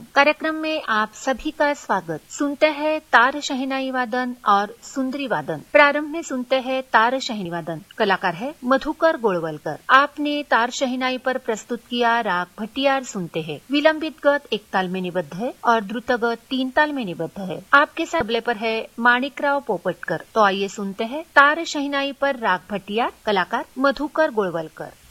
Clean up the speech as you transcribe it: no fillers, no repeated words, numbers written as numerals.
कार्यक्रम में आप सभी का स्वागत। सुनते हैं तार शहनाई वादन और सुंदरी वादन। प्रारंभ में सुनते हैं तार शहनाई वादन। कलाकार है मधुकर गोळवलकर। आपने तार शहनाई पर प्रस्तुत किया राग भट्टियार सुनते हैं। विलंबित गत एक ताल में निबद्ध है और द्रुत गत 3 ताल में निबद्ध है। आपके साथ तबले पर है माणिकराव पोपटकर। तो आइए सुनते हैं तार शहनाई पर राग भट्टियार, कलाकार मधुकर गोळवलकर।